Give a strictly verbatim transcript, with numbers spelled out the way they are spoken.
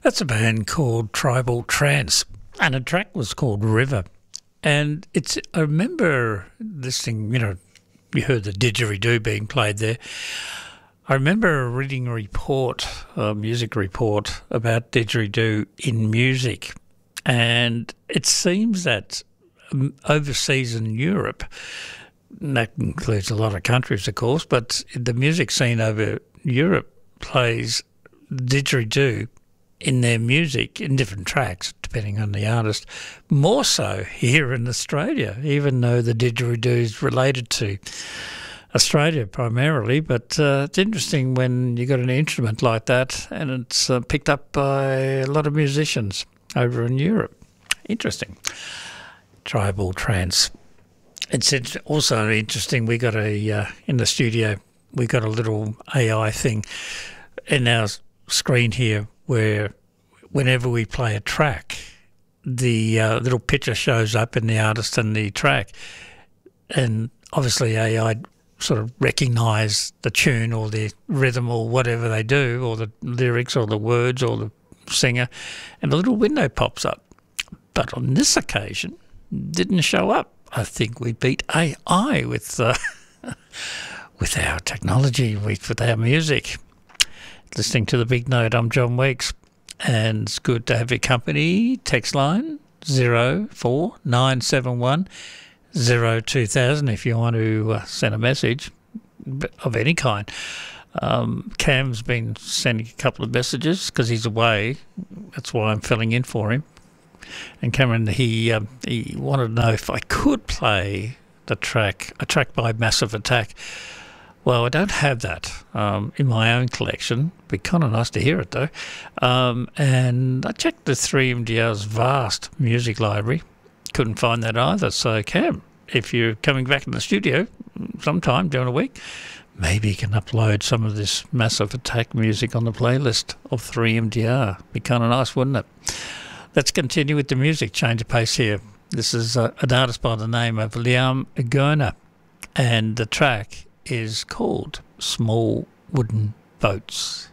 That's a band called Tribal Trance, and a track was called River. And it's, I remember listening, you know, you heard the didgeridoo being played there. I remember reading a report, a music report about didgeridoo in music, and it seems that um, overseas in Europe, and that includes a lot of countries, of course, but the music scene over Europe plays didgeridoo in their music in different tracks, depending on the artist, more so here in Australia, even though the didgeridoo is related to Australia primarily. But uh, it's interesting when you got an instrument like that and it's uh, picked up by a lot of musicians over in Europe. Interesting. Tribal Trance. It's also interesting, we got a, uh, in the studio, we got a little A I thing in our screen here where whenever we play a track, the uh, little picture shows up in the artist and the track, and obviously A I sort of recognise the tune or the rhythm or whatever they do, or the lyrics or the words or the singer, and a little window pops up. But on this occasion, didn't show up. I think we beat A I with uh, with our technology, with, with our music. Listening to The Big Note, I'm John Weeks, and it's good to have your company. Text line zero four nine seven one zero two thousand if you want to uh, send a message of any kind. Um, Cam's been sending a couple of messages because he's away. That's why I'm filling in for him. And Cameron, he um, he wanted to know if I could play the track, a track by Massive Attack. Well, I don't have that um, in my own collection. It'd be kind of nice to hear it, though. Um, and I checked the three M D R's vast music library. Couldn't find that either. So, Cam, if you're coming back in the studio sometime during the week, maybe you can upload some of this Massive Attack music on the playlist of three M D R. Be kind of nice, wouldn't it? Let's continue with the music. Change of pace here. This is uh, an artist by the name of Liam Gurner, and the track is called Small Wooden Boats.